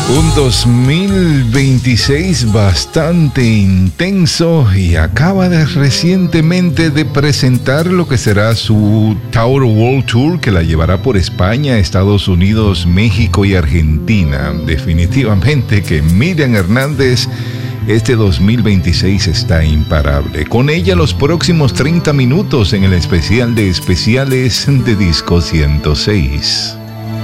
Un 2026 bastante intenso y acaba recientemente de presentar lo que será su Tour World Tour, que la llevará por España, Estados Unidos, México y Argentina. Definitivamente que Miriam Hernández este 2026 está imparable. Con ella los próximos 30 minutos en el especial de especiales de Disco 106.